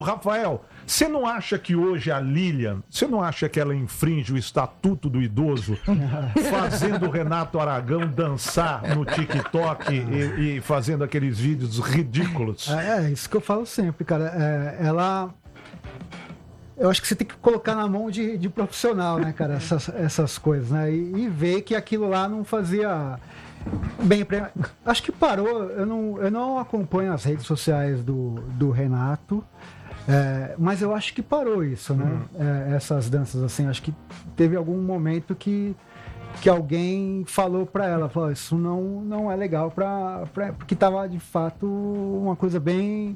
Rafael, você não acha que hoje a Lilian, você não acha que ela infringe o estatuto do idoso fazendo o Renato Aragão dançar no TikTok e fazendo aqueles vídeos ridículos? É isso que eu falo sempre, cara. Eu acho que você tem que colocar na mão de profissional, né, cara, essas coisas, né? E ver que aquilo lá não fazia bem. Acho que parou. Eu não acompanho as redes sociais do Renato. Mas eu acho que parou isso, né? Essas danças, assim, acho que teve algum momento que alguém falou pra ela, falou, isso não é legal porque tava de fato uma coisa bem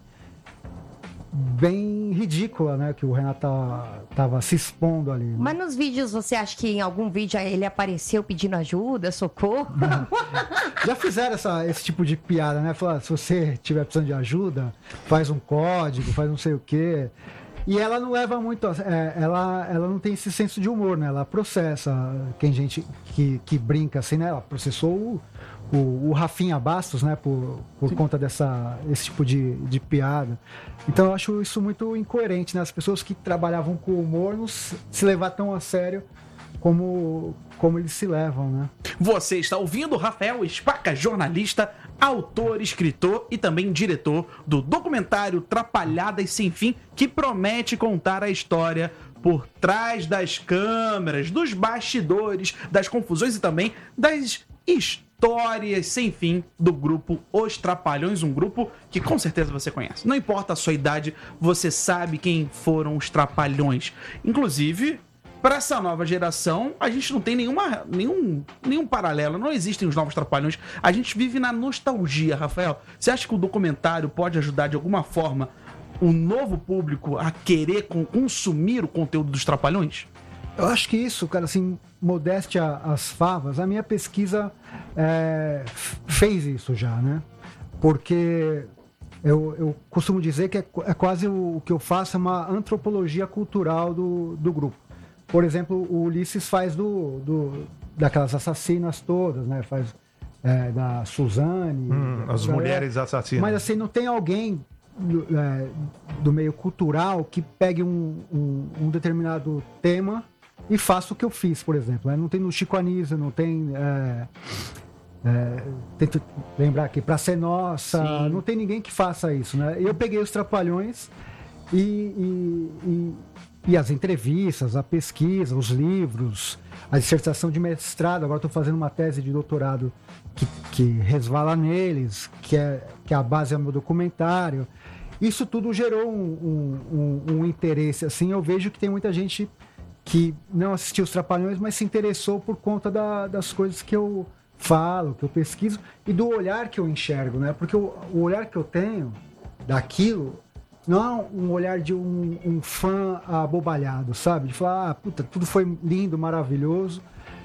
ridícula, né? Que o Renato tava se expondo ali. Né? Mas nos vídeos, você acha que em algum vídeo ele apareceu pedindo ajuda, socorro? Já fizeram esse tipo de piada, né? Falar, se você estiver precisando de ajuda, faz um código, faz não sei o quê. E ela não leva muito... ela não tem esse senso de humor, né? Ela processa. Tem gente que brinca assim, né? Ela processou o Rafinha Bastos, né? Por conta esse tipo de piada. Então eu acho isso muito incoerente, né? As pessoas que trabalhavam com humor não se levar tão a sério como eles se levam, né? Você está ouvindo Rafael Spaca, jornalista, autor, escritor e também diretor do documentário Trapalhadas Sem Fim, que promete contar a história por trás das câmeras, dos bastidores, das confusões e também das histórias sem fim do grupo Os Trapalhões, um grupo que com certeza você conhece. Não importa a sua idade, você sabe quem foram os Trapalhões. Inclusive, para essa nova geração, a gente não tem nenhum paralelo, não existem os novos Trapalhões. A gente vive na nostalgia, Rafael. Você acha que o documentário pode ajudar de alguma forma o novo público a querer consumir o conteúdo dos Trapalhões? Eu acho que isso, cara, assim, modéstia às favas, a minha pesquisa fez isso já, né? Porque eu costumo dizer que é quase o que eu faço, é uma antropologia cultural do grupo. Por exemplo, o Ulisses faz daquelas assassinas todas, né? Faz da Suzane. As mulheres assassinas. Mas assim, não tem alguém do meio cultural que pegue um determinado tema e faça o que eu fiz, por exemplo. Não tem no Chico Anísio, não tem... tento lembrar aqui, Pra Ser Nossa, sim. Não tem ninguém que faça isso, né? Eu peguei os Trapalhões e as entrevistas, a pesquisa, os livros, a dissertação de mestrado. Agora estou fazendo uma tese de doutorado que resvala neles, que a base é o meu documentário. Isso tudo gerou um interesse. Assim, eu vejo que tem muita gente que não assistiu os Trapalhões, mas se interessou por conta das coisas que eu falo, que eu pesquiso, e do olhar que eu enxergo, né? Porque o olhar que eu tenho daquilo não é um olhar de um fã abobalhado, sabe? De falar, puta, tudo foi lindo, maravilhoso.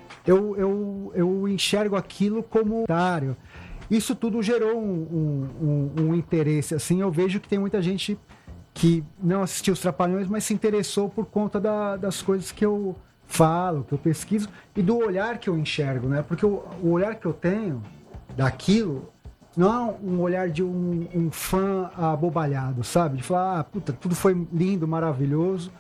Eu enxergo aquilo como otário. Isso tudo gerou um interesse, assim. Eu vejo que tem muita gente que não assistiu os Trapalhões, mas se interessou por conta das coisas que eu falo, que eu pesquiso, e do olhar que eu enxergo, né? Porque o olhar que eu tenho daquilo não é um olhar de um fã abobalhado, sabe? De falar, puta, tudo foi lindo, maravilhoso.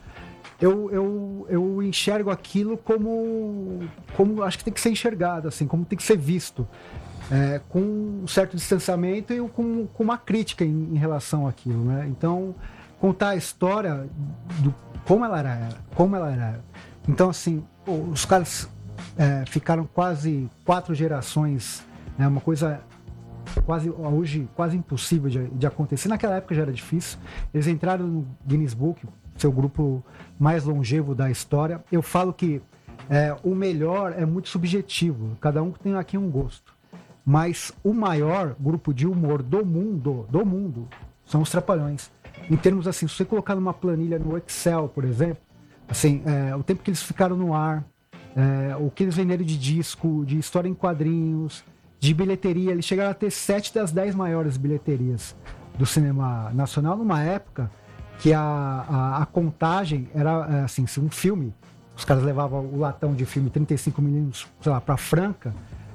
Eu enxergo aquilo como acho que tem que ser enxergado, assim, como tem que ser visto. Com um certo distanciamento e com uma crítica em relação àquilo, né? Então, contar a história como ela era. Então, assim, os caras ficaram quase 4 gerações, né? Uma coisa hoje quase impossível de acontecer. Naquela época já era difícil. Eles entraram no Guinness Book, seu grupo mais longevo da história. Eu falo que o melhor é muito subjetivo. Cada um tem aqui um gosto. Mas o maior grupo de humor do mundo, são os Trapalhões. Em termos assim, se você colocar numa planilha no Excel, por exemplo, assim, o tempo que eles ficaram no ar, o que eles venderam de disco, de história em quadrinhos, de bilheteria, eles chegaram a ter 7 das 10 maiores bilheterias do cinema nacional, numa época que a contagem era assim, se um filme, os caras levavam o latão de filme 35mm, sei lá, pra Franca,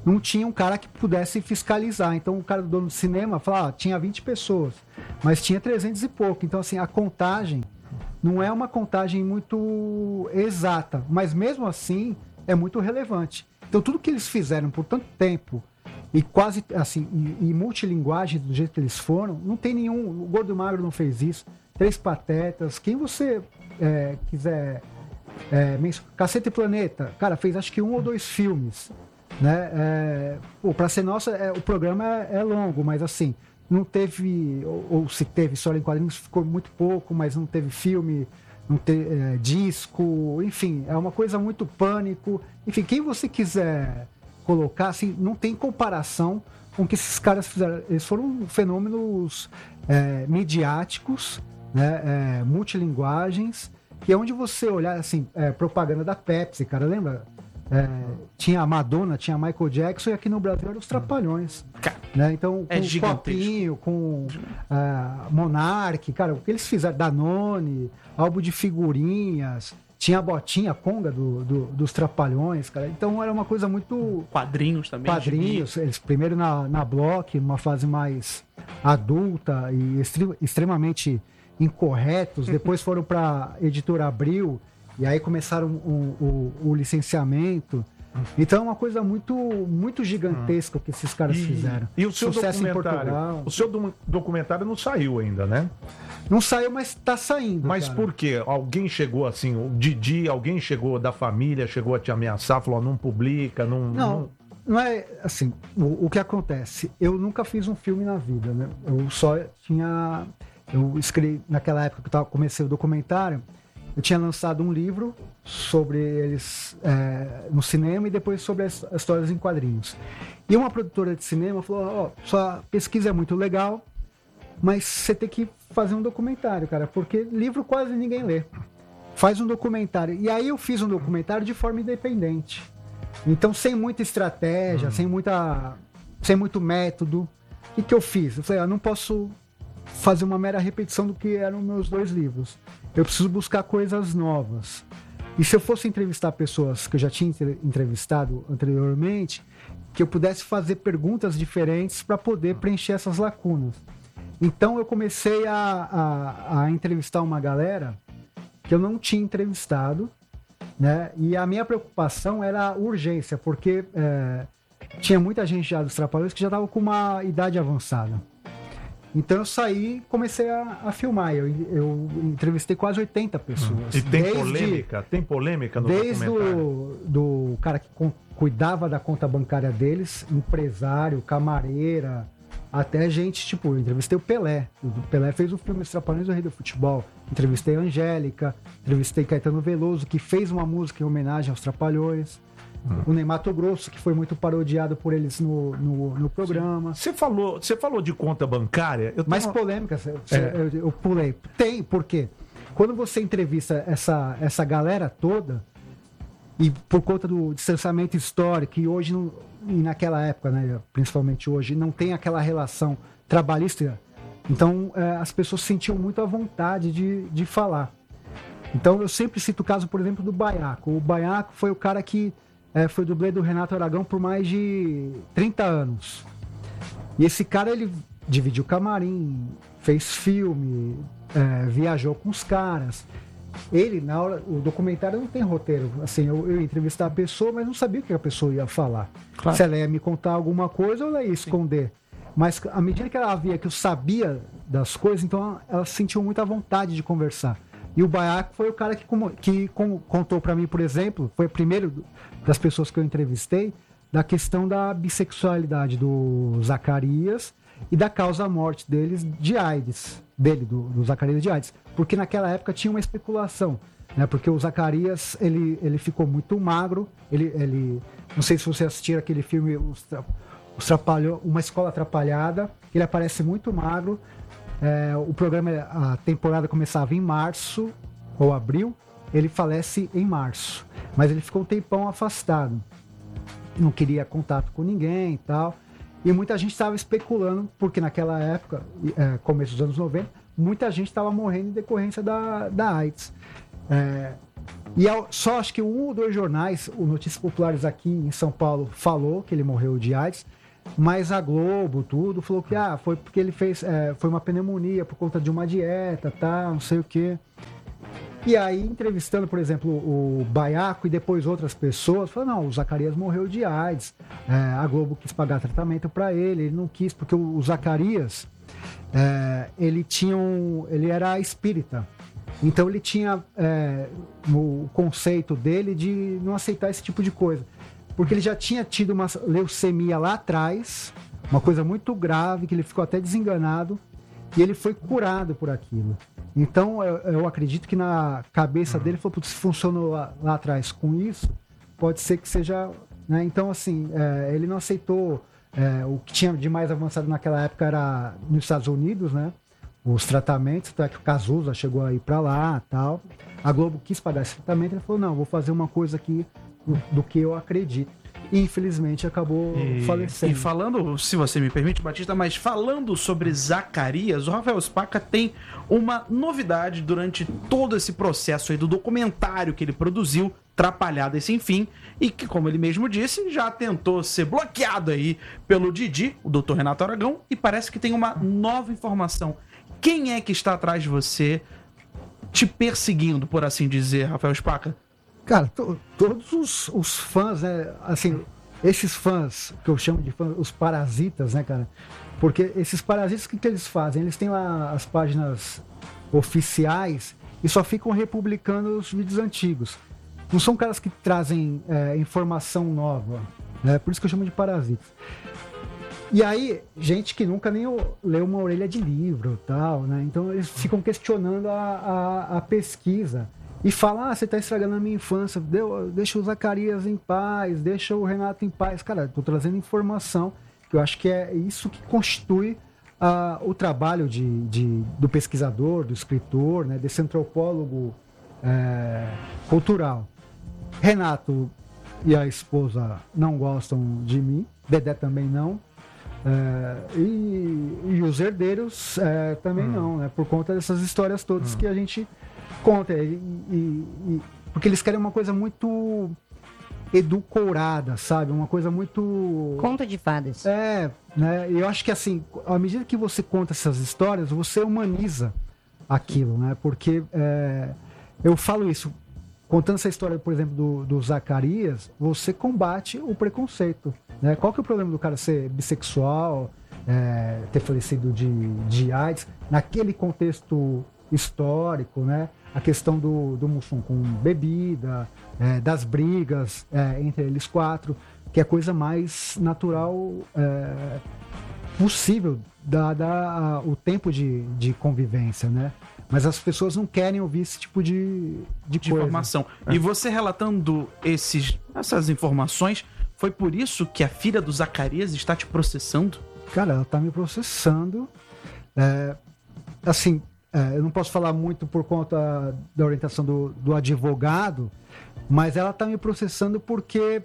não tinha um cara que pudesse fiscalizar. Então o cara do dono do cinema falava, tinha 20 pessoas, mas tinha 300 e pouco. Então assim, a contagem não é uma contagem muito exata, mas mesmo assim é muito relevante. Então tudo que eles fizeram por tanto tempo e quase assim, e multilinguagem do jeito que eles foram, não tem nenhum, o Gordo e Magro não fez isso, Três Patetas, quem você quiser Cacete e Planeta, cara, fez acho que 1 ou 2 filmes, né? Pra ser nossa, o programa é longo, mas assim, não teve, ou se teve história em quadrinhos, ficou muito pouco, mas não teve filme, não teve disco, enfim, é uma coisa muito Pânico. Enfim, quem você quiser colocar, assim, não tem comparação com o que esses caras fizeram. Eles foram fenômenos midiáticos, né? Multilinguagens, que é onde você olhar, assim, propaganda da Pepsi, cara, lembra? Tinha a Madonna, tinha Michael Jackson, e aqui no Brasil eram os Trapalhões, né? Então, com Copinho, com Monark, cara, o que eles fizeram, Danone, álbum de figurinhas, tinha a botinha, a conga dos Trapalhões, cara. Então era uma coisa muito... Quadrinhos também. Quadrinhos, eles primeiro na Block, numa fase mais adulta e extremamente incorretos, depois foram para Editora Abril, e aí começaram o licenciamento. Então é uma coisa muito gigantesca que esses caras fizeram. E o seu sucesso documentário? Em Portugal. O seu documentário não saiu ainda, né? Não saiu, mas tá saindo. Mas cara. por quê? Alguém chegou assim, o Didi, alguém chegou da família, chegou a te ameaçar, falou, não publica, não... Não é assim, o que acontece? Eu nunca fiz um filme na vida, né? Eu escrevi, naquela época que eu comecei o documentário, eu tinha lançado um livro sobre eles no cinema e depois sobre as histórias em quadrinhos. E uma produtora de cinema falou, sua pesquisa é muito legal, mas você tem que fazer um documentário, cara, porque livro quase ninguém lê. Faz um documentário. E aí eu fiz um documentário de forma independente. Então, sem muita estratégia, sem muito método. O que eu fiz? Eu falei, eu não posso fazer uma mera repetição do que eram meus 2 livros. Eu preciso buscar coisas novas. E se eu fosse entrevistar pessoas que eu já tinha entrevistado anteriormente, que eu pudesse fazer perguntas diferentes para poder preencher essas lacunas. Então, eu comecei a entrevistar uma galera que eu não tinha entrevistado, né? E a minha preocupação era a urgência, porque tinha muita gente já dos Trapalhões que já estava com uma idade avançada. Então eu saí e comecei a filmar. Eu entrevistei quase 80 pessoas. E tem polêmica no desde documentário? do cara que cuidava da conta bancária deles, empresário, camareira, até gente, tipo, eu entrevistei o Pelé. O Pelé fez o filme Os Trapalhões do Rei do Futebol. Entrevistei a Angélica, entrevistei Caetano Veloso, que fez uma música em homenagem aos Trapalhões. O Ney Matogrosso, que foi muito parodiado por eles no programa. Você falou de conta bancária? Mais polêmica, eu pulei. Tem, por quê? Quando você entrevista essa galera toda, e por conta do distanciamento histórico, e hoje, e naquela época, né, principalmente hoje, não tem aquela relação trabalhista, então as pessoas se sentiam muito à vontade de falar. Então eu sempre cito o caso, por exemplo, do Baiaco. O Baiaco foi o cara que foi dublê do Renato Aragão por mais de 30 anos. E esse cara, ele dividiu camarim, fez filme, viajou com os caras. Ele, na hora, o documentário não tem roteiro. Assim, eu ia entrevistar a pessoa, mas não sabia o que a pessoa ia falar. Claro. Se ela ia me contar alguma coisa ou ela ia esconder. Mas à medida que ela via que eu sabia das coisas, então ela se sentiu muito à vontade de conversar. E o Baiaco foi o cara que contou para mim, por exemplo, foi o primeiro das pessoas que eu entrevistei, da questão da bissexualidade do Zacarias e da causa-morte deles de AIDS, do Zacarias de AIDS. Porque naquela época tinha uma especulação, né? Porque o Zacarias, ele ficou muito magro, ele não sei se você assistiu aquele filme Os Trapalhões, Uma Escola Atrapalhada, ele aparece muito magro. O programa, a temporada começava em março ou abril, ele falece em março, mas ele ficou um tempão afastado, não queria contato com ninguém e tal, e muita gente estava especulando, porque naquela época, começo dos anos 90, muita gente estava morrendo em decorrência da AIDS. E só acho que um ou dois jornais, o Notícias Populares aqui em São Paulo, falou que ele morreu de AIDS, mas a Globo, tudo, falou que foi porque ele foi uma pneumonia por conta de uma dieta, tá, não sei o quê. E aí, entrevistando, por exemplo, o Baiaco e depois outras pessoas, falou, não, o Zacarias morreu de AIDS, a Globo quis pagar tratamento para ele não quis, porque o Zacarias, ele era espírita. Então ele tinha o conceito dele de não aceitar esse tipo de coisa. Porque ele já tinha tido uma leucemia lá atrás, uma coisa muito grave, que ele ficou até desenganado, e ele foi curado por aquilo. Então eu acredito que na cabeça dele, falou, se funcionou lá atrás com isso, pode ser que seja... Né? Então, assim, ele não aceitou... o que tinha de mais avançado naquela época era nos Estados Unidos, né? Os tratamentos, até que o Cazuza chegou a ir para lá, tal. A Globo quis pagar esse tratamento, ele falou, não, vou fazer uma coisa aqui do que eu acredito. E, infelizmente, acabou falecendo. E falando, se você me permite, Batista, mas falando sobre Zacarias, o Rafael Spaca tem uma novidade durante todo esse processo aí do documentário que ele produziu, Trapalhada e Sem Fim, e que, como ele mesmo disse, já tentou ser bloqueado aí pelo Didi, o Dr. Renato Aragão, e parece que tem uma nova informação. Quem é que está atrás de você, te perseguindo, por assim dizer, Rafael Spaca? Cara, todos os fãs, né? Assim, esses fãs, que eu chamo de fãs, os parasitas, né, cara? Porque esses parasitas, o que eles fazem? Eles têm lá as páginas oficiais e só ficam republicando os vídeos antigos. Não são caras que trazem informação nova, né? Por isso que eu chamo de parasitas. E aí, gente que nunca nem leu uma orelha de livro, tal, né? Então eles ficam questionando a pesquisa. E fala, você tá estragando a minha infância, deixa o Zacarias em paz, deixa o Renato em paz. Cara, tô trazendo informação, que eu acho que é isso que constitui o trabalho do pesquisador, do escritor, né, desse antropólogo cultural. Renato e a esposa não gostam de mim, Dedé também não, e os herdeiros também não, né, por conta dessas histórias todas que a gente conta, porque eles querem uma coisa muito edulcorada, sabe? Uma coisa muito... Conto de fadas. Né? E eu acho que, assim, à medida que você conta essas histórias, você humaniza aquilo, né? Porque eu falo isso, contando essa história, por exemplo, do Zacarias, você combate o preconceito, né? Qual que é o problema do cara ser bissexual, ter falecido de AIDS, naquele contexto histórico, né? A questão do Mussum com bebida, das brigas entre eles quatro, que é a coisa mais natural possível, dada o tempo de convivência, né? Mas as pessoas não querem ouvir esse tipo de informação. E você relatando essas informações, foi por isso que a filha do Zacarias está te processando? Cara, ela está me processando. Assim, eu não posso falar muito por conta da orientação do advogado, mas ela está me processando porque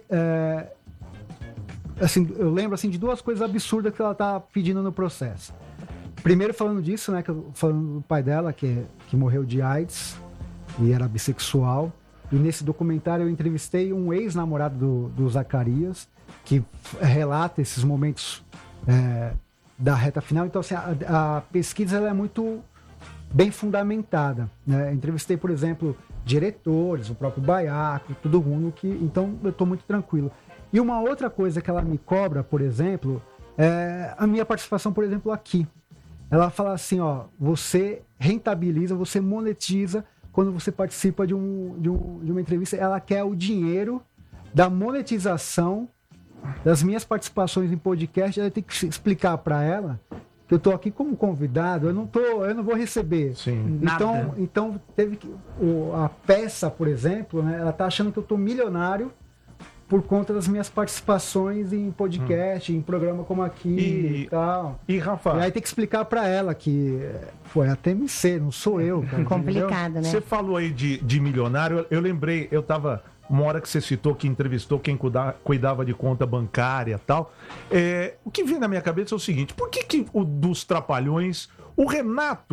assim, eu lembro assim, de duas coisas absurdas que ela está pedindo no processo. Primeiro, falando disso, né, falando do pai dela, que morreu de AIDS e era bissexual. E nesse documentário eu entrevistei um ex-namorado do Zacarias, que relata esses momentos da reta final. Então, assim, a pesquisa ela é muito bem fundamentada, né? Entrevistei, por exemplo, diretores, o próprio Baiaco, todo mundo então eu estou muito tranquilo. E uma outra coisa que ela me cobra, por exemplo, é a minha participação, por exemplo, aqui. Ela fala assim, ó, você rentabiliza, você monetiza quando você participa de uma entrevista. Ela quer o dinheiro da monetização das minhas participações em podcast. Ela tem que explicar para ela que eu tô aqui como convidado, eu não vou receber. Sim. Então teve que a peça, por exemplo, né, ela tá achando que eu tô milionário por conta das minhas participações em podcast, em programa como aqui e tal. E Rafa, e aí tem que explicar para ela que foi a TMC, não sou eu, cara. Complicado, né? Você falou aí de milionário, eu lembrei, eu tava... Uma hora que você citou que entrevistou quem cuidava de conta bancária e tal. O que vem na minha cabeça é o seguinte: por que dos Trapalhões, o Renato...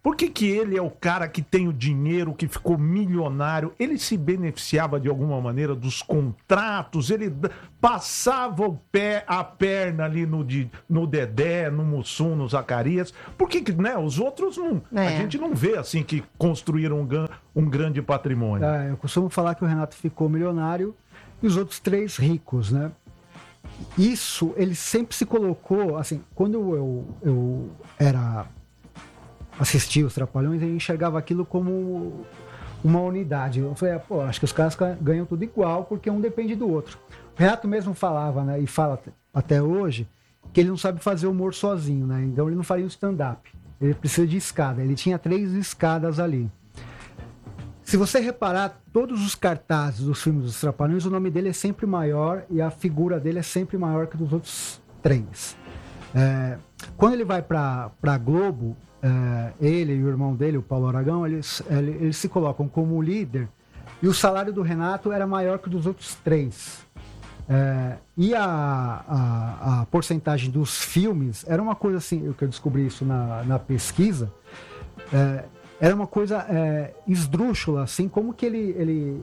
Por que ele é o cara que tem o dinheiro, que ficou milionário? Ele se beneficiava de alguma maneira dos contratos, ele passava a perna ali no Dedé, no Mussum, no Zacarias. Por que, né? Os outros não. A gente não vê assim que construíram um grande patrimônio. Eu costumo falar que o Renato ficou milionário e os outros 3 ricos, né? Isso, ele sempre se colocou, assim, quando eu assistia os Trapalhões, eu enxergava aquilo como uma unidade. Eu falei, acho que os caras ganham tudo igual, porque um depende do outro. O Renato mesmo falava, né, e fala até hoje, que ele não sabe fazer humor sozinho, né? Então ele não faria um stand-up. Ele precisa de escada. Ele tinha 3 escadas ali. Se você reparar, todos os cartazes dos filmes dos Trapalhões, o nome dele é sempre maior e a figura dele é sempre maior que dos outros 3. Quando ele vai para a Globo, ele e o irmão dele, o Paulo Aragão, eles se colocam como líder e o salário do Renato era maior que dos outros 3. E a porcentagem dos filmes era uma coisa assim, que eu descobri isso na pesquisa, era uma coisa esdrúxula, assim, como que ele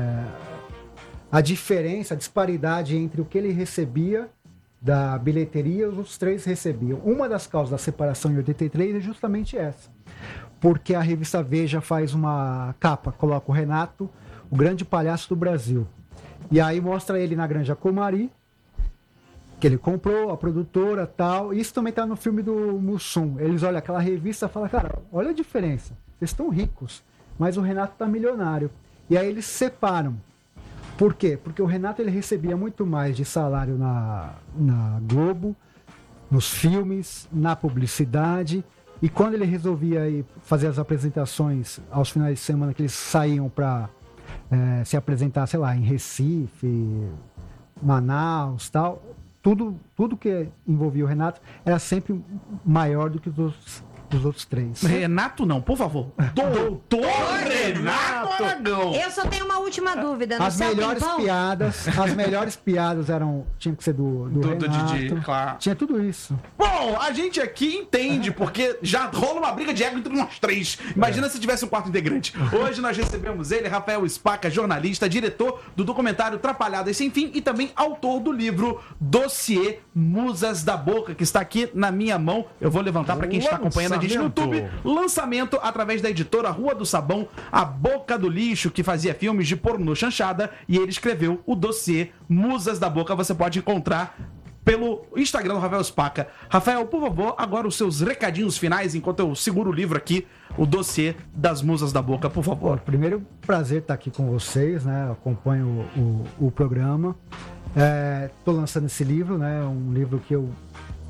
a diferença, a disparidade entre o que ele recebia da bilheteria e os outros 3 recebiam. Uma das causas da separação em 83 é justamente essa, porque a revista Veja faz uma capa, coloca o Renato, o grande palhaço do Brasil, e aí mostra ele na Granja Comari, que ele comprou, a produtora, tal. Isso também tá no filme do Mussum. Eles olham aquela revista e falam, cara, olha a diferença. Vocês estão ricos, mas o Renato tá milionário. E aí eles separam. Por quê? Porque o Renato ele recebia muito mais de salário na Globo, nos filmes, na publicidade. E quando ele resolvia ir fazer as apresentações aos finais de semana, que eles saíam para se apresentar, sei lá, em Recife, Manaus, tal... Tudo que envolvia o Renato era sempre maior do que dos outros 3. Renato não, por favor. Doutor Renato Aragão. Eu só tenho uma última dúvida. As melhores piadas tinham que ser do Renato. Didi, claro. Tinha tudo isso. Bom, a gente aqui entende, porque já rola uma briga de ego entre nós 3. Imagina se tivesse um 4º integrante. Hoje nós recebemos ele, Rafael Spaca, jornalista, diretor do documentário Trapalhadas Sem Fim e também autor do livro Dossiê Musas da Boca, que está aqui na minha mão. Eu vou levantar para quem está acompanhando a gente no YouTube. Lançamento através da editora Rua do Sabão, A Boca do Lixo, que fazia filmes de pornô chanchada, e ele escreveu o Dossiê Musas da Boca. Você pode encontrar pelo Instagram do Rafael Spaca. Rafael, por favor, agora os seus recadinhos finais, enquanto eu seguro o livro aqui, o Dossiê das Musas da Boca, por favor. Primeiro, prazer estar aqui com vocês, né? Eu acompanho o programa. Estou lançando esse livro, né? Um livro que eu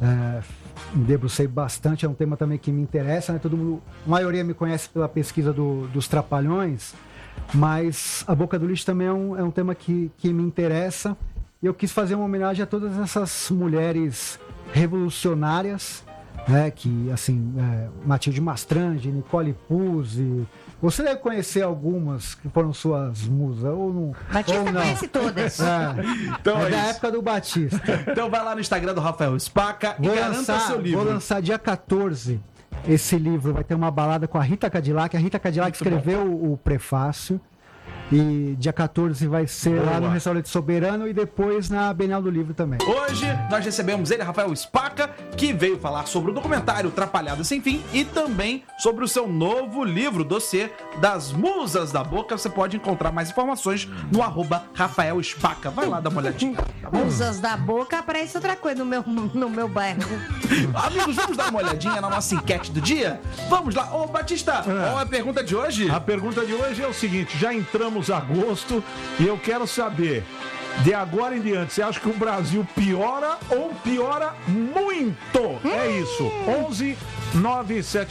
me debrucei bastante, é um tema também que me interessa, né? Todo mundo, a maioria me conhece pela pesquisa dos Trapalhões, mas A Boca do Lixo também é um tema que me interessa. E eu quis fazer uma homenagem a todas essas mulheres revolucionárias, né? Que, assim, Matilde Mastrange, Nicole Puzzi. Você deve conhecer algumas que foram suas musas, ou não? Batista conhece todas. Então é da época do Batista. Então vai lá no Instagram do Rafael Spaca e garanta seu livro. Vou lançar dia 14 esse livro. Vai ter uma balada com a Rita Cadillac. A Rita Cadillac escreveu o prefácio. E dia 14 vai ser lá no Restaurante Soberano e depois na Bienal do Livro também. Hoje nós recebemos ele, Rafael Spaca, que veio falar sobre o documentário Trapalhadas Sem Fim e também sobre o seu novo livro, Dossiê das Musas da Boca. Você pode encontrar mais informações no @Rafael Spaca. Vai lá dar uma olhadinha. Tá bom? Musas da Boca aparece outra coisa no meu bairro. Amigos, vamos dar uma olhadinha na nossa enquete do dia? Vamos lá. Ô, Batista, qual é a pergunta de hoje? A pergunta de hoje é o seguinte, já entramos a agosto e eu quero saber, de agora em diante, você acha que o Brasil piora ou piora muito? É isso. 11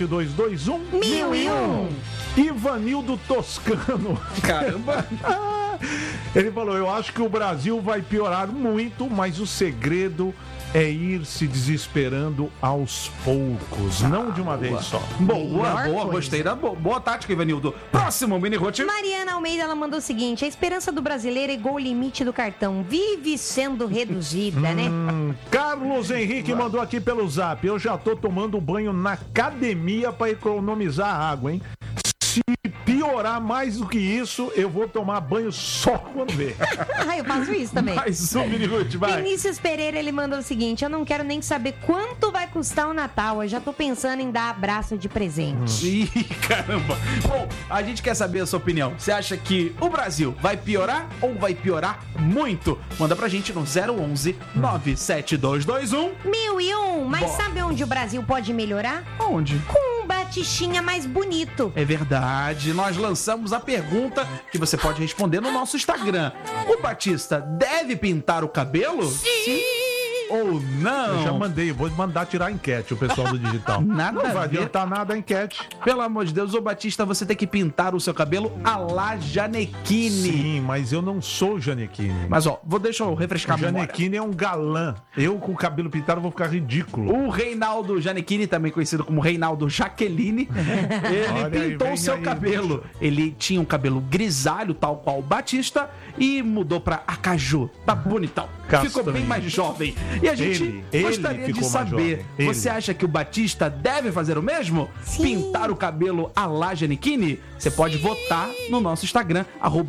97221 1001. Ivanildo Toscano. Caramba. Ele falou, eu acho que o Brasil vai piorar muito, mas o segredo é ir se desesperando aos poucos, não de uma vez só. Boa, Melhor gostei da boa tática, Ivanildo. Próximo, Mini Hut. Mariana Almeida, ela mandou o seguinte: a esperança do brasileiro é igual o limite do cartão, vive sendo reduzida, né? Carlos Henrique mandou aqui pelo zap, eu já tô tomando banho na academia para economizar água, hein? Se piorar mais do que isso, eu vou tomar banho só quando ver. Ah, eu faço isso também. Mais um, Mini Hut, vai. Vinícius Pereira, ele mandou o seguinte: eu não quero nem saber quanto vai custar o Natal, eu já tô pensando em dar abraço de presente. Ih, caramba. Bom, a gente quer saber a sua opinião. Você acha que o Brasil vai piorar ou vai piorar muito? Manda pra gente no 011 97221. 1001, mas Bom. sabe onde o Brasil pode melhorar? Onde? Com um batichinha mais bonito. É verdade, nós lançamos a pergunta que você pode responder no nosso Instagram. O Batista deve pintar o cabelo? Sim ou não? Eu já mandei, vou mandar tirar a enquete, o pessoal do digital. Nada não a vai ver. adiantar nada a enquete. Pelo amor de Deus, ô Batista, você tem que pintar o seu cabelo a la Janequine. Sim, mas eu não sou Janequine. Mas ó, deixa eu refrescar a memória. Janequine é um galã. Eu com o cabelo pintado vou ficar ridículo. O Reinaldo Janequine, também conhecido como Reinaldo Jaqueline, ele Olha aí, pintou vem seu aí, cabelo. Ele tinha um cabelo grisalho, tal qual o Batista, e mudou pra acaju. Tá bonitão. Castanho. Ficou bem mais jovem. E a gente Ele gostaria de ficou mais saber, jovem. Ele. você acha que o Batista deve fazer o mesmo? Sim. Pintar o cabelo a la Janequine? Você pode votar no nosso Instagram,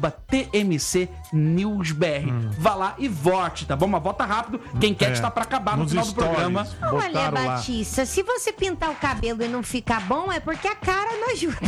@TMCNewsBR. Vá lá e vote, tá bom? Mas vota rápido, que a enquete tá pra acabar no Nos final do stories, programa. Olha, botaram lá. Batista, se você pintar o cabelo e não ficar bom, é porque a cara não ajuda.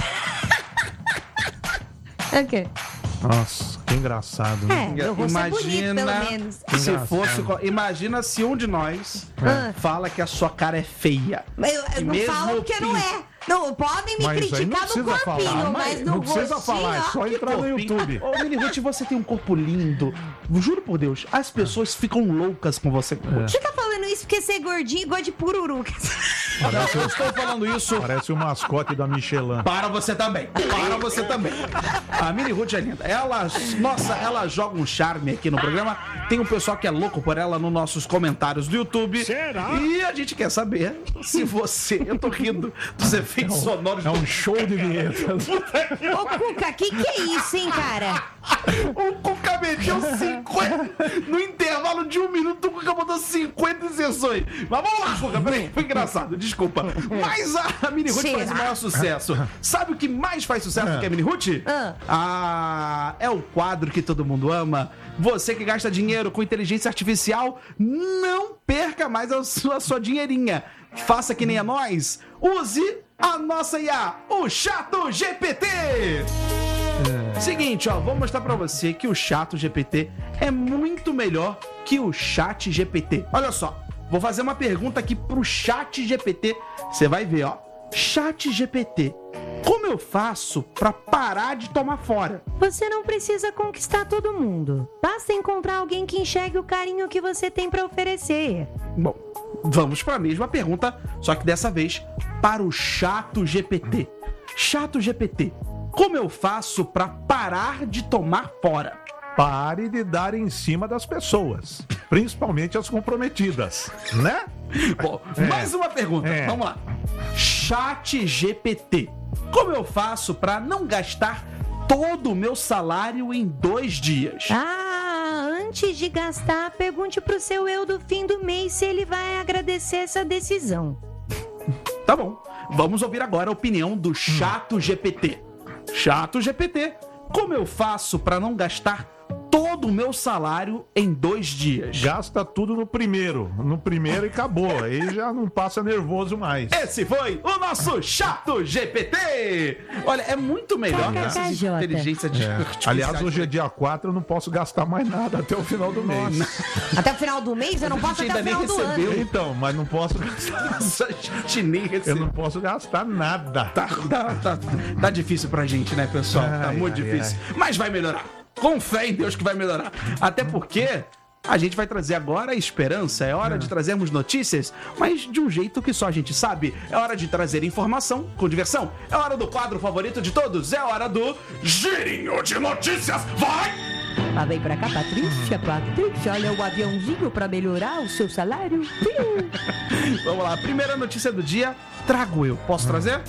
É o quê? Nossa, que engraçado, né? É, meu rosto é bonito, pelo menos. Se Engraçado. fosse. Imagina se um de nós fala que a sua cara é feia. Eu E não mesmo falo porque não é. Não, podem me Mas aí não criticar no precisa corpinho, falar, mas no não precisa rostinho, falar, é só ó. entrar no YouTube. Ô, Mini Ruth, você tem um corpo lindo. Juro por Deus, as pessoas ficam loucas com você. Fica falando isso porque ser gordinho igual de pururu. Eu estou falando isso Parece o mascote da Michelin. para você também. Para você também. A Mini Ruth é linda. Ela joga um charme aqui no programa. Tem um pessoal que é louco por ela nos nossos comentários do YouTube. Será? E a gente quer saber se você... Eu tô rindo dos efeitos sonoros. É um show de vinhetas. Ô, Cuca, que é isso, hein, cara? O Cuca meteu 50. No intervalo de 1 minuto, o Cuca botou 50 inserções. Mas vamos lá, Cuca. Peraí, foi engraçado, desculpa. Mas a Mini Ruth Será? faz o maior sucesso. Sabe o que mais faz sucesso do que a Mini Ruth? É o quadro que todo mundo ama. Você que gasta dinheiro com inteligência artificial, não perca mais a sua dinheirinha. Faça que nem a nós. Use a nossa IA, o Chato GPT. Seguinte, ó, vou mostrar pra você que o Chato GPT é muito melhor que o Chat GPT. Olha só, vou fazer uma pergunta aqui pro Chat GPT. Você vai ver, ó. Chat GPT, como eu faço pra parar de tomar fora? Você não precisa conquistar todo mundo. Basta encontrar alguém que enxergue o carinho que você tem pra oferecer. Bom, vamos para a mesma pergunta, só que dessa vez para o Chato GPT. Chato GPT, como eu faço para parar de tomar fora? Pare de dar em cima das pessoas, principalmente as comprometidas, né? Bom, mais uma pergunta, vamos lá. Chat GPT, como eu faço para não gastar todo o meu salário em 2 dias? Antes de gastar, pergunte pro seu eu do fim do mês se ele vai agradecer essa decisão. Tá bom, vamos ouvir agora a opinião do Chato GPT. Chato GPT, como eu faço para não gastar todo o meu salário em 2 dias? Gasta tudo no primeiro e acabou. Aí já não passa nervoso mais. Esse foi o nosso Chato GPT. Olha, é muito melhor que essas KKJ. inteligências artificiais. Aliás, hoje é dia 4, eu não posso gastar mais nada até o final do mês. Até o final do mês? Eu não posso gente até o ainda final nem do ano. recebeu. Então, mas não posso gastar. Nossa, a gente nem Eu recebeu. não posso gastar nada. Tá difícil pra gente, né, pessoal? Tá Ai, muito ai, difícil. Mas vai melhorar. Com fé em Deus que vai melhorar. Até porque a gente vai trazer agora a esperança. É hora de trazermos notícias, mas de um jeito que só a gente sabe. É hora de trazer informação com diversão. É hora do quadro favorito de todos. É hora do Girinho de Notícias. Vai! Lá vem pra cá, Patrícia, olha o aviãozinho pra melhorar o seu salário. Vamos lá, primeira notícia do dia, trago eu. Posso trazer?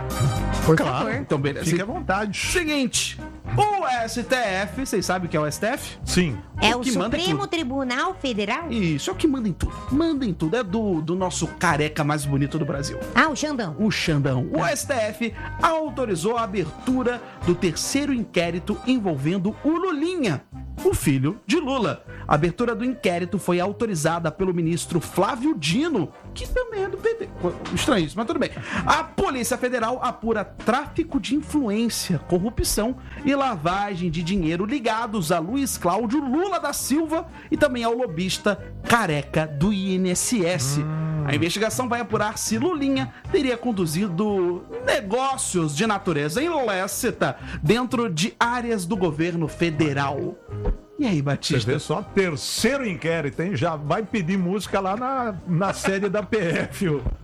Por Claro. favor. Então, beleza. Fique à vontade. Seguinte, o STF, vocês sabem o que é o STF? Sim. É o que manda em Supremo tudo. Tribunal Federal? Isso, é o que manda em tudo. Manda em tudo. É do nosso careca mais bonito do Brasil. Ah, o Xandão. O Xandão. O STF autorizou a abertura do terceiro inquérito envolvendo o Lulinha, o filho de Lula. A abertura do inquérito foi autorizada pelo ministro Flávio Dino, que também é do PT. Estranho isso, mas tudo bem. A Polícia Federal apura tráfico de influência, corrupção e lavagem de dinheiro ligados a Luiz Cláudio Lula da Silva e também ao lobista careca do INSS. A investigação vai apurar se Lulinha teria conduzido negócios de natureza ilícita dentro de áreas do governo federal. E aí, Você Batista? vê só, terceiro inquérito, hein? Já vai pedir música lá na sede da PF,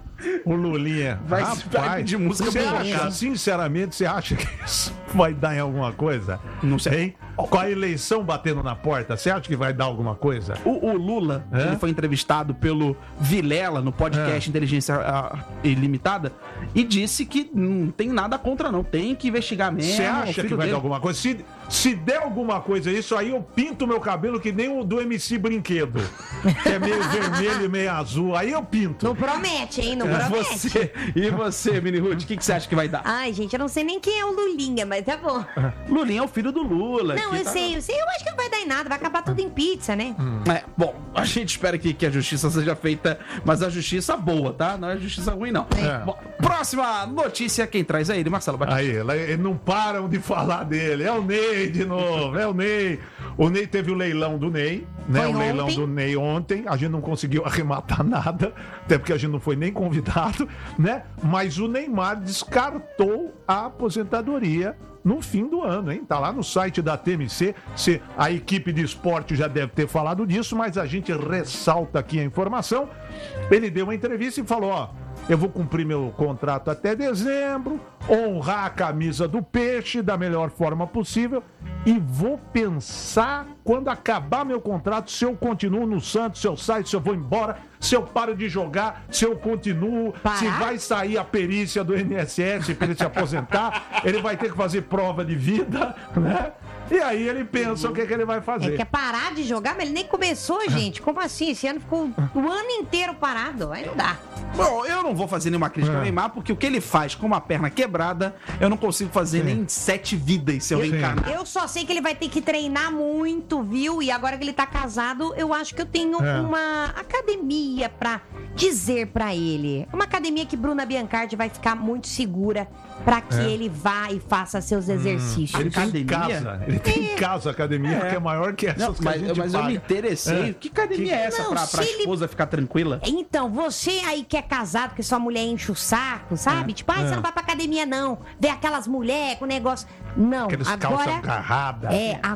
o Lulinha. Vai pedir música Você pro acha, Lulinha. sinceramente, você acha que isso vai dar em alguma coisa? Não sei. Hein? Com a eleição batendo na porta, você acha que vai dar alguma coisa? O Lula, É? ele foi entrevistado pelo Vilela no podcast Inteligência Ilimitada e disse que não tem nada contra, não. Tem que investigar mesmo. Você o acha filho que vai dele. dar alguma coisa? Se der alguma coisa isso, aí eu pinto meu cabelo que nem o do MC Brinquedo. Que é meio vermelho e meio azul. Aí eu pinto. Não promete, hein? Não promete. E você, Mini Ruth, o que você acha que vai dar? Ai, gente, eu não sei nem quem é o Lulinha, mas tá bom. Lulinha é o filho do Lula. Não, que eu tá- sei. Eu acho que não vai dar em nada. Vai acabar tudo em pizza, né? É, bom, a gente espera que a justiça seja feita, mas a justiça boa, tá? Não é justiça ruim, não. É. Bom, próxima notícia, quem traz é ele, Marcelo Batista. Aí, eles não param de falar dele. É o Ney de novo, é o Ney. O Ney teve o leilão do Ney, né? Foi O leilão ontem. do Ney ontem. A gente não conseguiu arrematar nada, até porque a gente não foi nem convidado, né? Mas o Neymar descartou a aposentadoria no fim do ano, hein? Tá lá no site da TMC. A equipe de esporte já deve ter falado disso, mas a gente ressalta aqui a informação. Ele deu uma entrevista e falou, ó, eu vou cumprir meu contrato até dezembro, honrar a camisa do Peixe da melhor forma possível e vou pensar quando acabar meu contrato se eu continuo no Santos, se eu saio, se eu vou embora, se eu paro de jogar, se eu continuo, Parar? se vai sair a perícia do INSS para ele se aposentar, ele vai ter que fazer prova de vida, né? E aí ele pensa o que ele vai É fazer. quer parar de jogar, mas ele nem começou, gente. Como assim? Esse ano ficou o ano inteiro parado. Aí não dá. Bom, eu não vou fazer nenhuma crítica ao Neymar, porque o que ele faz com uma perna quebrada, eu não consigo fazer nem 7 vidas se eu Sim. reencarnar. Eu só sei que ele vai ter que treinar muito, viu? E agora que ele tá casado, eu acho que eu tenho uma academia pra dizer pra ele. Uma academia que Bruna Biancardi vai ficar muito segura pra que ele vá e faça seus exercícios. Ele tem em Academia? casa, ele tem em casa a academia que é maior que essas Não, que a gente mas eu me paga. interessei. Que academia é essa Não, pra se ele- esposa ficar tranquila? Então, você aí que é casado, que sua mulher enche o saco, sabe? Tipo, você não vai pra academia, não. Vê aquelas mulheres com negócio. Não, Aqueles calça agora. agarrada.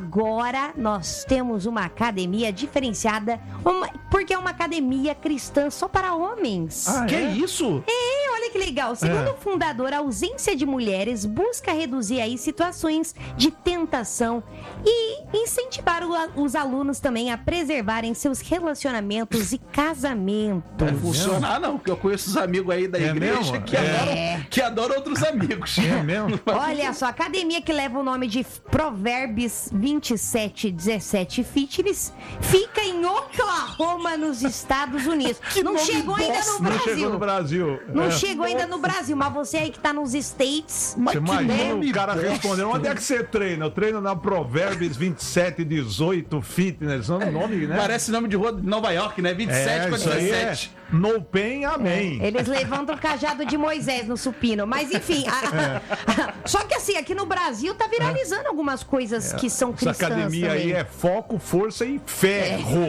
Agora nós temos uma academia diferenciada, porque é uma academia cristã só para homens. Ah, Que é? isso? Olha que legal. Segundo o fundador, a ausência de mulheres busca reduzir aí situações de tentação e incentivar os alunos também a preservarem seus relacionamentos e casamento. Não vai funcionar, não, porque eu conheço os amigos aí da É igreja mesmo? que adoram outros amigos. É mesmo? Olha só, a academia que leva o nome de Provérbios 27:17 Fitness fica em Oklahoma, nos Estados Unidos. Não nome chegou ainda bosta, no Não Brasil. chegou no Brasil. Não É. chegou ainda no Brasil, mas você aí que tá nos States. Mas Você que imagina nome o cara bosta. respondendo, onde é que você treina? Eu treino na Provérbios 27:18 Fitness. Nome, né? Parece nome de rua de Nova York, né? 27 com isso aí 17. No pain, amém. Eles levantam o cajado de Moisés no supino. Mas enfim. Só que assim, aqui no Brasil tá viralizando algumas coisas que são Essa cristãs academia também. aí é foco, força e ferro.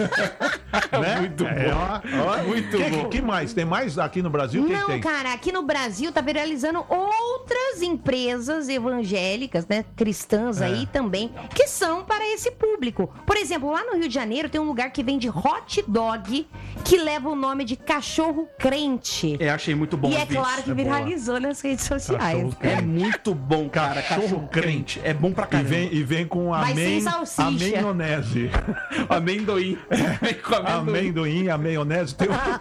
Né? Muito bom. Muito bom. Que mais? Tem mais aqui no Brasil? O que Não, tem? cara, aqui no Brasil tá viralizando outras empresas evangélicas, né, cristãs aí também, que são para esse público. Por exemplo, lá no Rio de Janeiro tem um lugar que vende hot dog que leva o nome nome de cachorro crente. Achei muito bom. E é claro que viralizou nas redes sociais. É muito bom, cara. Cachorro crente. É bom pra caramba. E vem com amenonese. Amendoim. Vem com Amendoim, a maionese.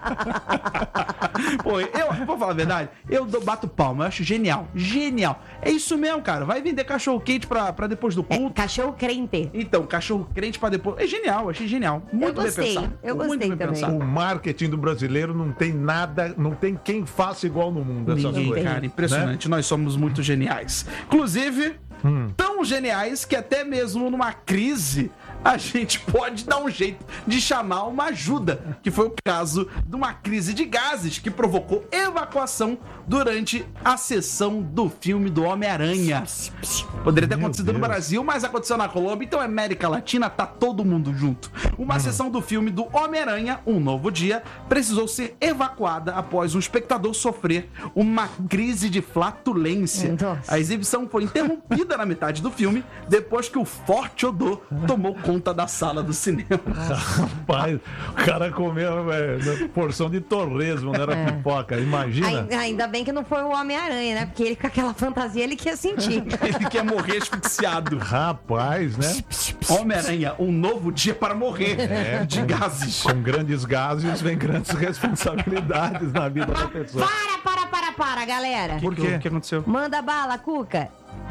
Pô, eu vou falar a verdade, eu bato palma, eu acho genial. Genial. É isso mesmo, cara. Vai vender cachorro quente pra depois do culto. Cachorro crente. Então, cachorro crente pra depois. É genial, achei genial. Muito bem pensado. Eu gostei também. Pensado. O marketing do brasileiro não tem nada, não tem quem faça igual no mundo essas Ninguém, coisas. cara, impressionante. Né? Nós somos muito geniais. Inclusive, tão geniais que até mesmo numa crise a gente pode dar um jeito de chamar uma ajuda, que foi o caso de uma crise de gases que provocou evacuação durante a sessão do filme do Homem-Aranha. Poderia ter acontecido no Brasil, mas aconteceu na Colômbia, então América Latina tá todo mundo junto. Uma sessão do filme do Homem-Aranha, Um Novo Dia, precisou ser evacuada após um espectador sofrer uma crise de flatulência. A exibição foi interrompida na metade do filme, depois que o forte odor tomou conta da sala do cinema. Rapaz, o cara comeu porção de torresmo, não era pipoca, imagina. Ainda bem que não foi o Homem-Aranha, né? Porque ele com aquela fantasia, ele quer sentir. Ele quer morrer asfixiado. Rapaz, né? Homem-Aranha, Um Novo Dia para morrer de gases. Com grandes gases vem grandes responsabilidades na vida da pessoa. Para, galera. Por quê? O que aconteceu? Manda bala, Cuca.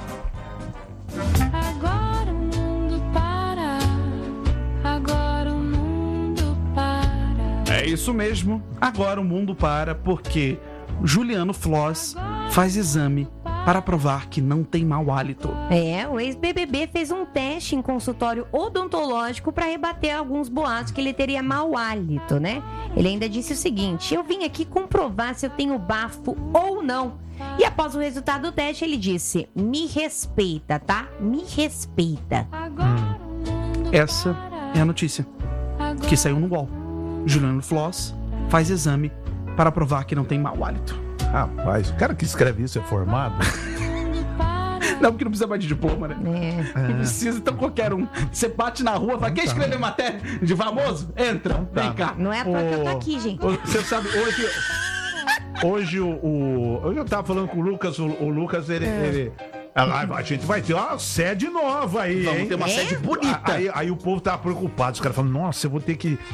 Agora o mundo para. Agora o mundo para. É isso mesmo. Agora o mundo para porque Juliano Floss faz exame para provar que não tem mau hálito. O ex-BBB fez um teste em consultório odontológico para rebater alguns boatos que ele teria mau hálito, né? Ele ainda disse o seguinte: eu vim aqui comprovar se eu tenho bafo ou não. E após o resultado do teste, ele disse: me respeita, tá? Me respeita. Essa é a notícia que saiu no UOL. Juliano Floss faz exame para provar que não tem mau hálito. Rapaz, o cara que escreve isso é formado? Não, porque não precisa mais de diploma, né? Não precisa, então qualquer um. Você bate na rua, fala, quer escrever matéria de famoso? Entra, vem cá. Não é à toa que eu tô aqui, gente. Você sabe, hoje eu tava falando com o Lucas, o Lucas, ele a gente vai ter uma sede nova aí, Vamos ter uma sede bonita. Aí o povo tava preocupado, os caras falando, nossa, eu vou ter que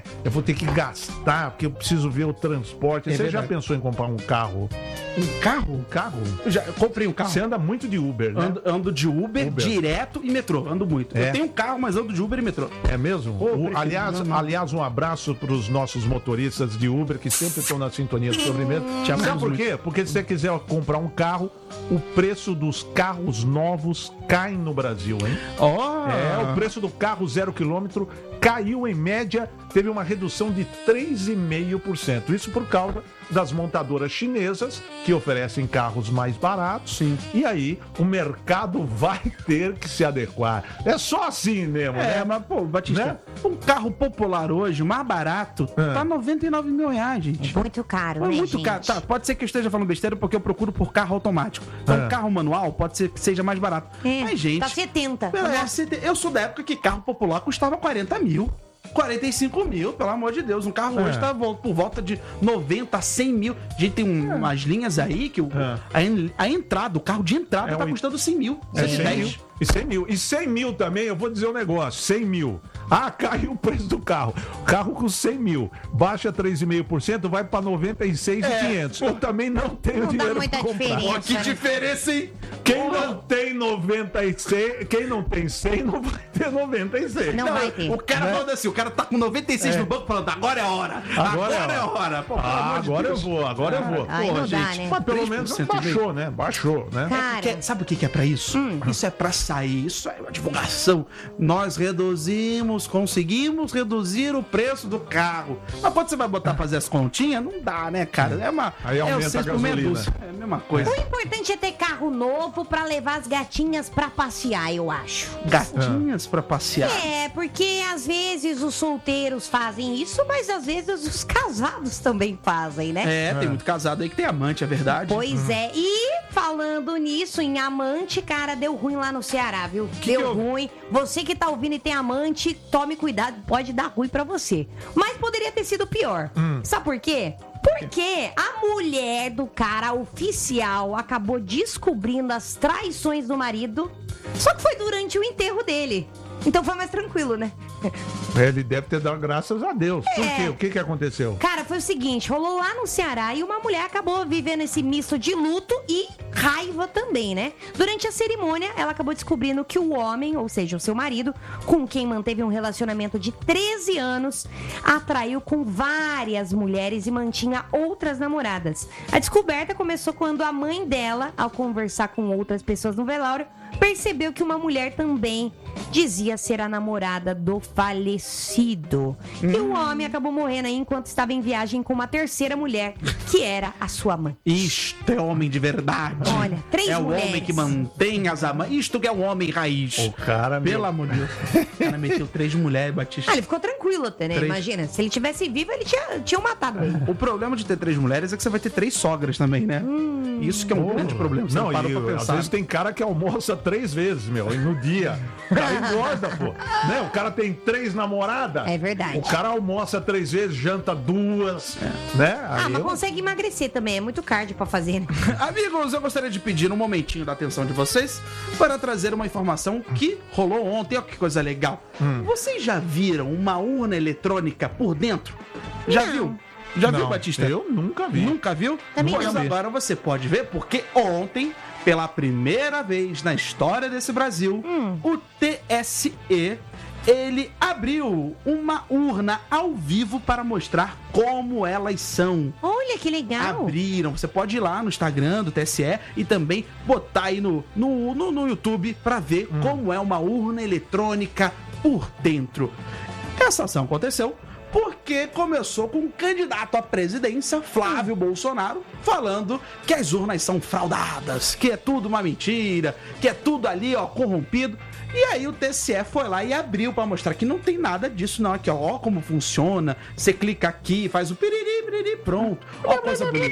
gastar, porque eu preciso ver o transporte. Você já pensou em comprar um carro? Um carro? Um carro? Eu comprei um carro. Você anda muito de Uber, né? Ando de Uber, direto e metrô. Ando muito. Eu tenho um carro, mas ando de Uber e metrô. É mesmo? Aliás, um abraço para os nossos motoristas de Uber que sempre estão na sintonia do Sobremesa. Sabe por quê? Porque se você quiser comprar um carro, o preço dos carros novos cai no Brasil, hein? O preço do carro 0 km caiu em média, teve uma redução de 3,5%. Isso por causa das montadoras chinesas que oferecem carros mais baratos. Sim. E aí o mercado vai ter que se adequar. É só assim mesmo, né? Mas, pô, Batista, Né? um carro popular hoje, o mais barato, tá 99 mil reais, gente. Muito caro, É né, muito gente? caro. Tá, pode ser que eu esteja falando besteira porque eu procuro por carro automático. Então, carro manual pode ser que seja mais barato. Mas, gente... Tá 70. Eu sou da época que carro popular custava 40 mil. 45 mil, pelo amor de Deus. Um carro hoje tá por volta de 90 a 100 mil. A gente tem umas linhas aí que a entrada, o carro de entrada tá custando 100 mil. 110. E 100 mil. E 100 mil também, eu vou dizer um negócio, 100 mil. Caiu o preço do carro. Carro com 100 mil, baixa 3,5%, vai pra 96,500. Eu também não tenho dinheiro muita pra comprar. diferença. Que diferença, hein? Quem não tem 96, quem não tem 100 não vai ter 96. Não vai ter. O cara falando assim, o cara tá com 96 no banco falando, agora é a hora. Agora é a hora. Pô, pelo amor de Agora eu Deus. vou. Aí não dá, né? Mas pelo menos 3% baixou, né? Baixou, né? Cara, Sabe o que é pra isso? Isso é pra sair, isso é uma divulgação. Nós conseguimos reduzir o preço do carro. Mas quando você vai botar pra fazer as continhas, não dá, né, cara? Aí aumenta a gasolina. É a mesma coisa. o importante é ter carro novo pra levar as gatinhas pra passear, eu acho. Gatinhas pra passear. Porque às vezes os solteiros fazem isso, mas às vezes os casados também fazem, né? Tem muito casado aí que tem amante, é verdade. Pois é. E Falando nisso, em amante, cara, deu ruim lá no Ceará, viu? Que deu ruim. Você que tá ouvindo e tem amante, tome cuidado, pode dar ruim pra você. Mas poderia ter sido pior. Sabe por quê? Porque a mulher do cara oficial acabou descobrindo as traições do marido, só que foi durante o enterro dele. Então foi mais tranquilo, né? Ele deve ter dado graças a Deus. Por quê? O que aconteceu? Cara, foi o seguinte, rolou lá no Ceará e uma mulher acabou vivendo esse misto de luto e raiva também, né? Durante a cerimônia, ela acabou descobrindo que o homem, ou seja, o seu marido, com quem manteve um relacionamento de 13 anos, atraiu com várias mulheres e mantinha outras namoradas. A descoberta começou quando a mãe dela, ao conversar com outras pessoas no velório, percebeu que uma mulher também dizia ser a namorada do falecido. E o homem acabou morrendo aí enquanto estava em viagem com uma terceira mulher, que era a sua mãe. Isto é homem de verdade. Olha, 3 É o mulheres. homem que mantém as amantes. Isto que é um homem raiz. O cara, Pelo amor de Deus. O cara meteu 3 mulheres, Batista. Ah, ele ficou tranquilo até, né? 3. Imagina, se ele tivesse vivo, ele tinha matado ele. O problema de ter 3 mulheres é que você vai ter 3 sogras também, né? Isso que é um grande problema. Você não, parou pra às pensar. vezes tem cara que almoça 3 vezes, meu, e no dia. O cara engorda, pô. Né? O cara tem 3 namoradas. É verdade. O cara almoça 3 vezes, janta 2, né? Ah, Aí mas consegue emagrecer também, é muito cardio pra fazer, né? Amigos, eu gostaria de pedir um momentinho da atenção de vocês para trazer uma informação que rolou ontem. Olha que coisa legal. Vocês já viram uma urna eletrônica por dentro? Já Não. viu? Já viu, Não, Batista? eu nunca vi. Nunca viu? Também Pois não. agora você pode ver, porque ontem, pela primeira vez na história desse Brasil, o TSE, ele abriu uma urna ao vivo para mostrar como elas são. Olha que legal. Abriram, você pode ir lá no Instagram do TSE e também botar aí no YouTube para ver como é uma urna eletrônica por dentro. Essa ação aconteceu porque começou com um candidato à presidência, Flávio Bolsonaro, falando que as urnas são fraudadas, que é tudo uma mentira, que é tudo ali, ó, corrompido. E aí o TSE foi lá e abriu pra mostrar que não tem nada disso não. Aqui, ó como funciona. Você clica aqui, faz o piriri, piriri, pronto. Ó, coisa bonita.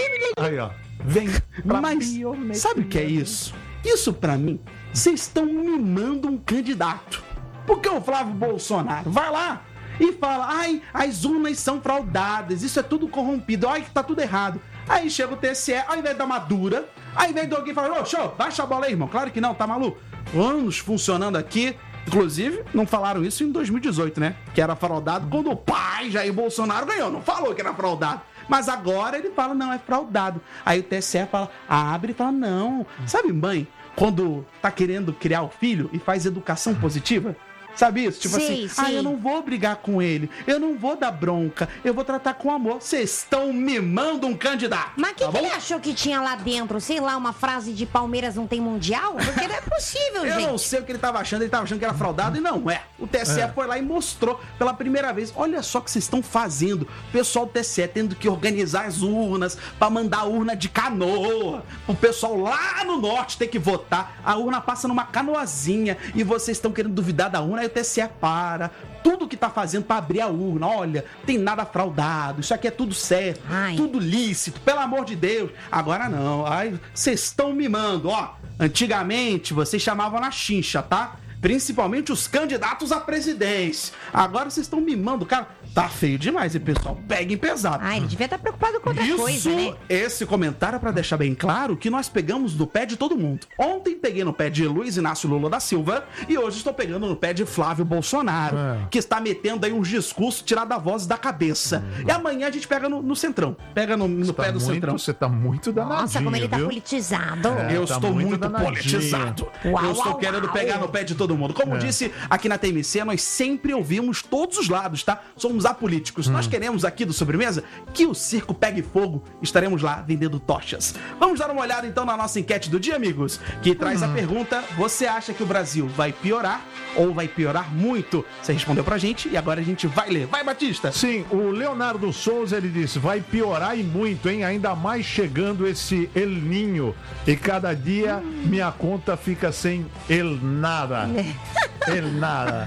Aí, ó. Vem pra Mas sabe o que é isso? Isso pra mim, vocês estão mimando um candidato. Porque o Flávio Bolsonaro vai lá e fala, ai, as urnas são fraudadas, isso é tudo corrompido, ai, que tá tudo errado. Aí chega o TSE, ao invés de dar uma dura, ao invés de alguém falar, ô, show, baixa a bola aí, irmão. Claro que não, tá maluco? Anos funcionando aqui. Inclusive, não falaram isso em 2018, né? Que era fraudado quando o pai Jair Bolsonaro ganhou. Não falou que era fraudado. Mas agora ele fala, não, é fraudado. Aí o TSE fala, abre e fala, não. Sabe, mãe, quando tá querendo criar o filho e faz educação positiva? Sabe isso? Tipo Sei, assim, sei. eu não vou brigar com ele, eu não vou dar bronca, eu vou tratar com amor. Vocês estão mimando um candidato. Mas o que, tá que bom? ele achou que tinha lá dentro? Sei lá, uma frase de Palmeiras não tem mundial? Porque não é possível, Eu gente. não sei o que ele tava achando que era fraudado e não é. O TSE foi lá e mostrou pela primeira vez. Olha só o que vocês estão fazendo. O pessoal do TSE tendo que organizar as urnas pra mandar a urna de canoa. O pessoal lá no norte ter que votar. A urna passa numa canoazinha e vocês estão querendo duvidar da urna. Aí o TSE para. Tudo que tá fazendo pra abrir a urna. Olha, tem nada fraudado. Isso aqui é tudo certo. Ai. Tudo lícito. Pelo amor de Deus. Agora não. Ai, vocês estão mimando. Ó, antigamente vocês chamavam na chincha, tá? Principalmente os candidatos à presidência. Agora vocês estão mimando, cara. Tá feio demais, e pessoal, peguem pesado. Ah, ele devia estar preocupado com outra Isso, coisa, né? esse comentário é pra deixar bem claro que nós pegamos no pé de todo mundo. Ontem peguei no pé de Luiz Inácio Lula da Silva e hoje estou pegando no pé de Flávio Bolsonaro, que está metendo aí uns discursos tirados da voz da cabeça. E amanhã a gente pega no Centrão. Pega no pé do Centrão. Você tá muito danadinho, Nossa, como ele tá viu? politizado. Eu tá estou muito danadinho. politizado. Uau, Eu estou uau, querendo uau. pegar no pé de todo mundo. Como disse aqui na TMC, nós sempre ouvimos todos os lados, tá? Somos apolíticos. Nós queremos aqui do Sobremesa que o circo pegue fogo. Estaremos lá vendendo tochas. Vamos dar uma olhada então na nossa enquete do dia, amigos, que traz a pergunta: você acha que o Brasil vai piorar ou vai piorar muito? Você respondeu pra gente e agora a gente vai ler. Vai, Batista! Sim, o Leonardo Souza, ele disse, vai piorar e muito, hein? Ainda mais chegando esse El Ninho. E cada dia minha conta fica sem El nada. El nada.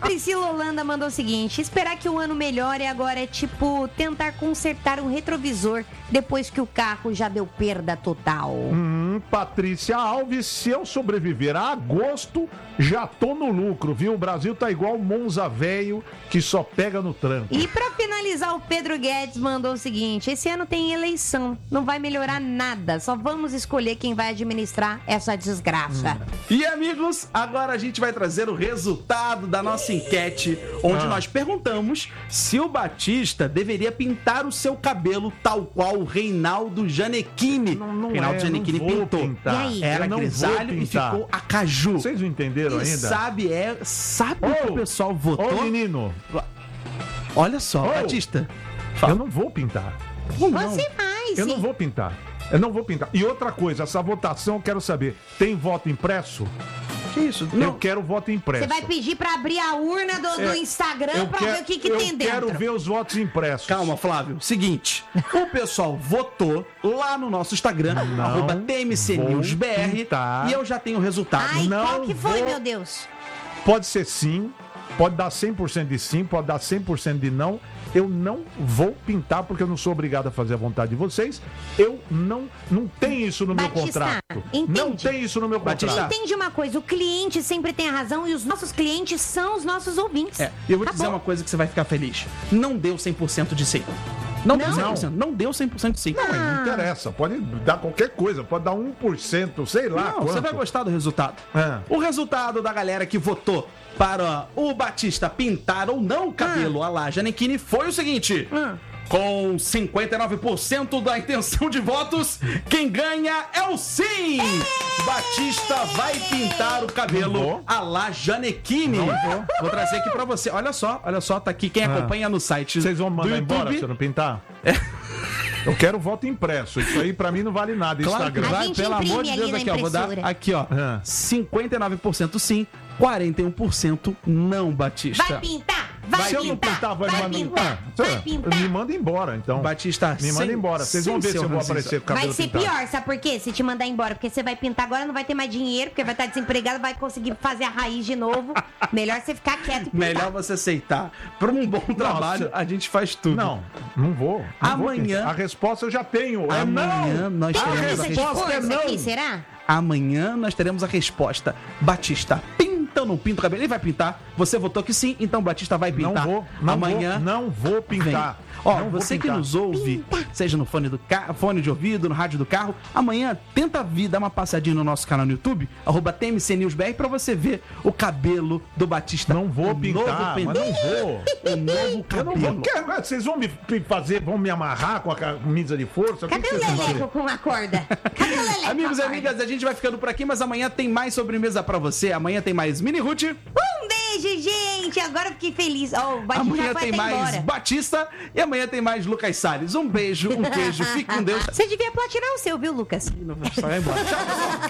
Priscila Holanda mandou o seguinte: esperar que o ano melhore agora é tipo tentar consertar um retrovisor depois que o carro já deu perda total. Patrícia Alves, se eu sobreviver a agosto, já tô no lucro, viu? O Brasil tá igual o Monza velho que só pega no tranco. E pra finalizar, o Pedro Guedes mandou o seguinte: esse ano tem eleição, não vai melhorar nada, só vamos escolher quem vai administrar essa desgraça. E amigos, agora a gente vai trazer o resultado da nossa enquete, onde nós perguntamos se o Batista deveria pintar o seu cabelo tal qual o Reinaldo Gianecchini. Reinaldo Gianecchini pintou. E aí? Era Eu não grisalho vou e pintar. ficou a caju. Vocês não entenderam E ainda? sabe o que o pessoal votou? Ô, menino, Olha só, Ô. Batista. eu não vou pintar. Você vai, Eu sim. não vou pintar. Eu não vou pintar. E outra coisa, essa votação eu quero saber. Tem voto impresso? Que isso? Eu quero voto impresso. Você vai pedir pra abrir a urna do Instagram pra ver o que tem dentro. Eu quero ver os votos impressos. Calma, Flávio. Seguinte, o pessoal votou lá no nosso Instagram, @TMCNewsBR, pintar. e eu já tenho o resultado. Ai, Não qual que foi, vou- meu Deus? Pode ser sim, pode dar 100% de sim, pode dar 100% de não. Eu não vou pintar porque eu não sou obrigado a fazer a vontade de vocês. Eu não tenho isso no meu Batista, contrato. entende? Não tem isso no meu contrato. Batista, Entende uma coisa, o cliente sempre tem a razão e os nossos clientes são os nossos ouvintes. Eu vou dizer Acabou. uma coisa que você vai ficar feliz. Não deu 100% de sim. Não deu Não? 100%. Não deu 100% de sim. Não, mas não interessa. Pode dar qualquer coisa. Pode dar 1%, sei lá. Não, você quanto. vai gostar do resultado. É. O resultado da galera que votou para o Batista pintar ou não o cabelo à la Gianecchini foi o seguinte. Com 59% da intenção de votos, quem ganha é o sim! Batista vai pintar o Não cabelo vou. à la Gianecchini. Vou trazer aqui pra você. Olha só, tá aqui quem acompanha no site Vocês vão me do mandar embora YouTube. se eu não pintar? Eu quero voto impresso. Isso aí pra mim não vale nada. Claro que Instagram. A vai, gente pelo amor imprime de ali Deus, na aqui, ó. Vou dar impressora. aqui, ó. 59% sim, 41% não, Batista. Vai pintar! Vai Se eu não pintar, vai me mandar. Vai pintar! Me manda embora, então. Batista, Me manda embora. Vocês vão ver se eu vou aparecer com o Vai cabelo ser pintado. pior, sabe por quê? Se te mandar embora, porque você vai pintar agora, não vai ter mais dinheiro, porque vai estar desempregado, vai conseguir fazer a raiz de novo. Melhor você ficar quieto e pintar. Melhor você aceitar. Por um bom trabalho, a gente faz tudo. Não vou. Não vou Amanhã- pintar. A resposta eu já tenho. É Amanhã não. nós A teremos a Camisa de resposta é força não. aqui, será? Amanhã nós teremos a resposta. Batista, pinta ou não pinta o cabelo? Ele vai pintar. Você votou que sim, então Batista vai Não pintar. vou. Amanhã Não vou vem. pintar. Ó, Não vou você que pintar. nos ouve, seja no fone de ouvido, no rádio do carro, amanhã tenta vir dar uma passadinha no nosso canal no YouTube, @TMCNewsBR, pra você ver o cabelo do Batista. Não vou O pintar, novo mas não vou. O novo Eu não cabelo. vou. Vocês vão me fazer, vão me amarrar com a camisa de força? Cadê o vocês vão fazer? Leleco com a corda? Cadê o Leleco Amigos com e a corda? amigas, a gente vai ficando por aqui, mas amanhã tem mais sobremesa pra você. Amanhã tem mais Mini Ruth. Um beijo, gente! Agora eu fiquei feliz. Ó, o Batista Amanhã já foi tem até mais embora. Batista e amanhã tem mais Lucas Salles. Um beijo, um queijo, fique com Deus. Você devia platinar o seu, viu, Lucas? Não vai embora. Tchau, pessoal.